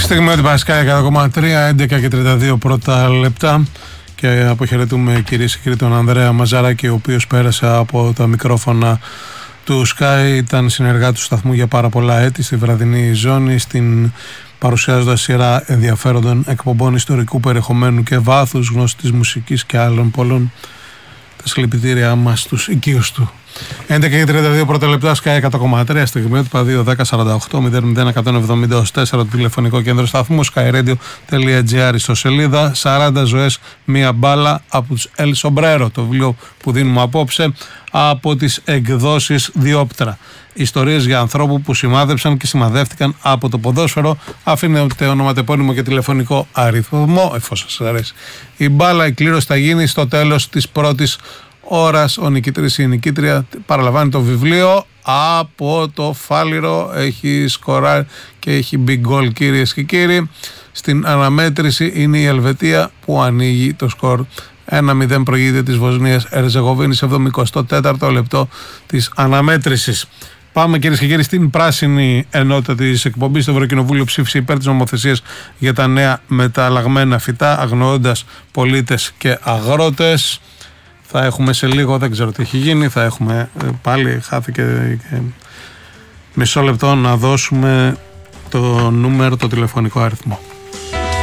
Στιγμή ότι Πασκάει 100,3, 11 και 32 πρώτα λεπτά και αποχαιρετούμε κυρίες και κύριοι τον Ανδρέα Μαζαράκη, ο οποίος πέρασε από τα μικρόφωνα του Sky, ήταν συνεργάτη του σταθμού για πάρα πολλά έτη στη βραδινή ζώνη, παρουσιάζοντας σειρά ενδιαφέροντων εκπομπών ιστορικού περιεχομένου και βάθους, γνώση της μουσικής και άλλων πολλών. Τα συλληπιτήριά μας στους οικείους του. 11 και 32 πρώτα λεπτά, Sky 100,3, στιγμιότυπα 2-10-48-0-01-170-4, το τηλεφωνικό κέντρο σταθμού, skyradio.gr, ιστοσελίδα. 40 ζωές, μία μπάλα από τους El Sombrero, το βιβλίο που δίνουμε απόψε από τις εκδόσεις Διόπτρα. Ιστορίες για ανθρώπου που σημάδεψαν και σημαδεύτηκαν από το ποδόσφαιρο. Αφήνετε ονοματεπώνυμο και τηλεφωνικό αριθμό, εφόσον σας αρέσει. Η μπάλα, η κλήρωση θα γίνει στο τέλος της πρώτης ώρας. Ο νικητής ή η νικήτρια παραλαμβάνει το βιβλίο από το Φάληρο. Έχει σκοράρει και έχει big goal, κυρίες και κύριοι. Στην αναμέτρηση είναι η Ελβετία που ανοίγει το σκορ. 1-0 προηγείται της Βοσνίας Ερζεγοβίνης, 74ο λεπτό της αναμέτρησης. Πάμε, κυρίες και κύριοι, στην πράσινη ενότητα της εκπομπής. Το Ευρωκοινοβούλιο ψήφισε υπέρ της νομοθεσίας για τα νέα μεταλλαγμένα φυτά, αγνοώντας πολίτες και αγρότες. Θα έχουμε σε λίγο, δεν ξέρω τι έχει γίνει, θα έχουμε πάλι, χάθηκε και μισό λεπτό να δώσουμε το νούμερο, το τηλεφωνικό αριθμό.